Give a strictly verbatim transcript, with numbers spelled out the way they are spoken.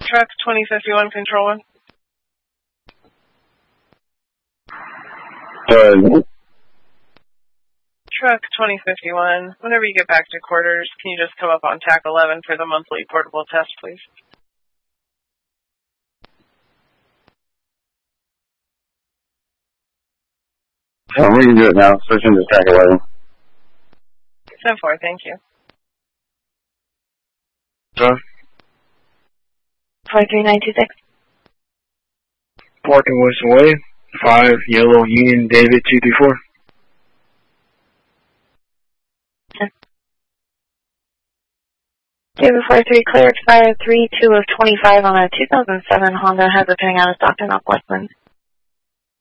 Truck twenty fifty-one, control one. Uh, Truck twenty fifty-one, whenever you get back to quarters, can you just come up on T A C eleven for the monthly portable test, please? oh, we can do it now. Switch into T A C eleven. ten four, thank you. Huh? four three nine two six. Parking Western Way, five Yellow Union David two three four. David four three, clear expired three two of twenty-five on a two thousand seven Honda Hazard pending out of stock in Northwestland.